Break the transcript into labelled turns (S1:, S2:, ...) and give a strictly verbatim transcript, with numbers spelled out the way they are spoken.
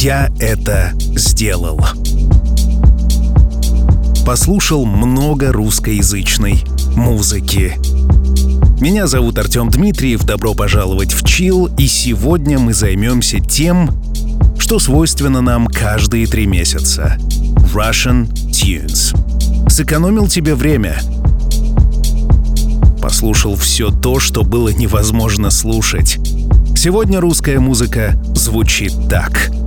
S1: я это сделал. Послушал много русскоязычной музыки. Меня зовут Артем Дмитриев, добро пожаловать в Chill, и сегодня мы займемся тем, что свойственно нам каждые три месяца. Russian Tunes. Сэкономил тебе время. Послушал все то, что было невозможно слушать. Сегодня русская музыка звучит так.